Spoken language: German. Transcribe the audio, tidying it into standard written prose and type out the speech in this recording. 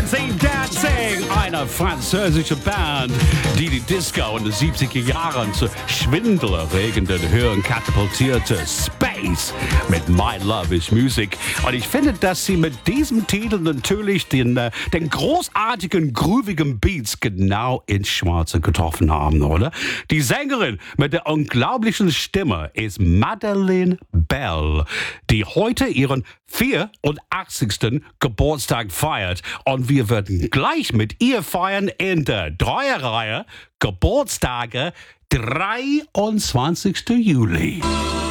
Dancing, Dancing, eine französische Band, die die Disco in den 70er Jahren zu schwindelerregenden Höhen katapultierte. Space mit My Love is Music. Und ich finde, dass sie mit diesem Titel natürlich den großartigen, groovigen Beats genau ins Schwarze getroffen haben, oder? Die Sängerin mit der unglaublichen Stimme ist Madeleine Bell, die heute ihren 84. Geburtstag feiert. Und wir werden gleich mit ihr feiern in der Dreierreihe Geburtstage 23. Juli.